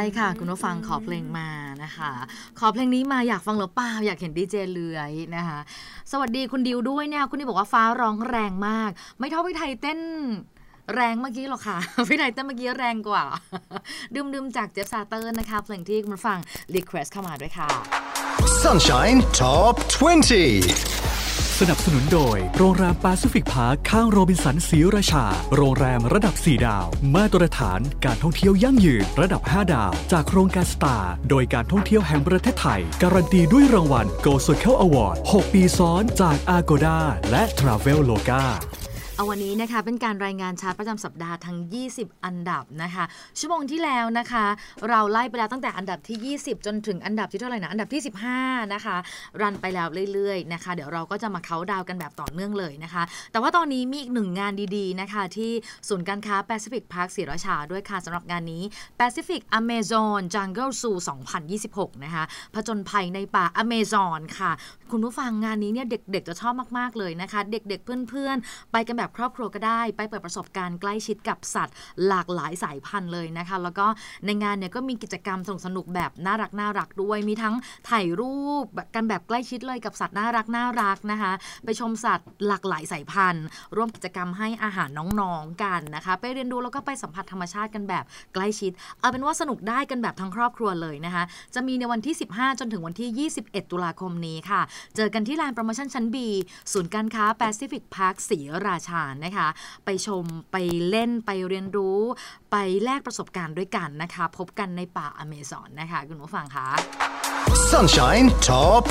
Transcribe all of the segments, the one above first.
ค่ะคุณผู้ฟังขอเพลงมานะคะขอเพลงนี้มาอยากฟังหรือเปล่าอยากเห็นดีเจเลื้อยนะคะสวัสดีคุณดิวด้วยเนี่ยคุณดิวบอกว่าฟ้าร้องแรงมากไม่เท่าพี่ไทยเต้นแรงเมื่อกี้หรอกค่ะพี่ไทยเต้นเมื่อกี้แรงกว่าดื่มจากเจฟซาเตอร์นะคะเพลงที่คุณผู้ฟังรีเควสเข้ามาด้วยค่ะ Sunshine Top 20 สนับสนุนโดยโรงแรมแปซิฟิกพาร์คข้างโรบินสันศรีราชาโรงแรมระดับ4ดาวมาตรฐานการท่องเที่ยวยั่งยืนระดับ5ดาวจากโครงการสตาร์โดยการท่องเที่ยวแห่งประเทศไทยการันตีด้วยรางวัล Go Circle Award 6 ปีซ้อนจาก Agoda และ Traveloka เอาวันนี้นะคะเป็นการรายงานชาร์ตประจำสัปดาห์ทั้ง20อันดับนะคะชั่วโมงที่แล้วนะคะเราไล่ไปแล้วตั้งแต่อันดับที่20จนถึงอันดับที่เท่าไหร่นะอันดับที่15นะคะรันไปแล้วเรื่อยๆนะคะเดี๋ยวเราก็จะมาเค้าท์ดาวน์กันแบบต่อเนื่องเลยนะคะแต่ว่าตอนนี้มีอีกหนึ่งงานดีๆนะคะที่ศูนย์การค้า Pacific Park ศรีราชาด้วยค่ะสำหรับงานนี้ Pacific Amazon Jungle Zoo 2026นะคะผจญภัยในป่า Amazon ค่ะคุณผู้ฟังงานนี้เนี่ยเด็กๆจะชอบมากๆเลยนะคะเด็กๆเพื่อนๆไปกันแบบครอบครัวก็ได้ไปเปิดประสบการณ์ใกล้ชิดกับสัตว์หลากหลายสายพันธุ์เลยนะคะแล้วก็ในงานเนี่ยก็มีกิจกรรมสนุกๆแบบน่ารักด้วยมีทั้งถ่ายรูปกันแบบใกล้ชิดเลยกับสัตว์น่ารักนะคะไปชมสัตว์หลากหลายสายพันธุ์ร่วมกิจกรรมให้อาหารน้องๆกันนะคะไปเรียนรู้แล้วก็ไปสัมผัสธรรมชาติกันแบบใกล้ชิดเอาเป็นว่าสนุกได้กันแบบทั้งครอบครัวเลยนะคะจะมีในวันที่15จนถึงวันที่21ตุลาคมนี้ค่ะเจอกันที่ลานโปรโมชั่นชั้น B ศูนย์การค้า Pacific Park ศรีราชานะคะไปชมไปเล่นไปเรียนรู้ไปแลกประสบการณ์ด้วยกันนะคะพบกันในป่าอเมซอนนะคะคุณผู้ฟังคะ Sunshine Top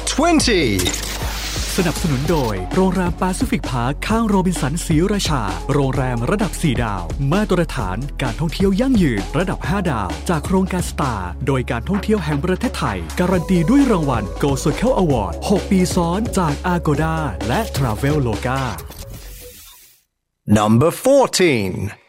20 สนับสนุนโดยโรงแรมแปซิฟิกพาร์คข้างโรบินสันศรีราชาโรงแรมระดับ4ดาวมาตรฐานการท่องเที่ยวยั่งยืนระดับ5ดาวจากโครงการสตาร์โดยการท่องเที่ยวแห่งประเทศไทยการันตีด้วยรางวัล Go Circle Award 6 ปีซ้อนจาก Agoda และ Traveloka Number 14